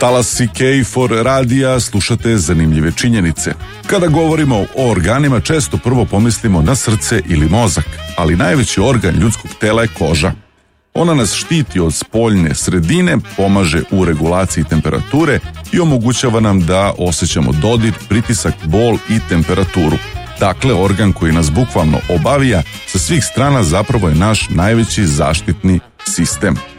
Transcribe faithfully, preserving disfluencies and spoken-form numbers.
Talasi K četiri radija, slušate zanimljive činjenice. Kada govorimo o organima, često prvo pomislimo na srce ili mozak, ali najveći organ ljudskog tela je koža. Ona nas štiti od spoljne sredine, pomaže u regulaciji temperature i omogućava nam da osjećamo dodir, pritisak, bol i temperaturu. Dakle, organ koji nas bukvalno obavija sa svih strana zapravo je naš najveći zaštitni sistem.